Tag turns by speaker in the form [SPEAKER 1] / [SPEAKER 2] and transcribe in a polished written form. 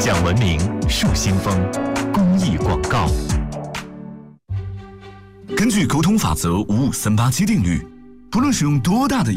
[SPEAKER 1] 讲文明树新风公益广告。根据沟通法则55387定律，不论使用多大的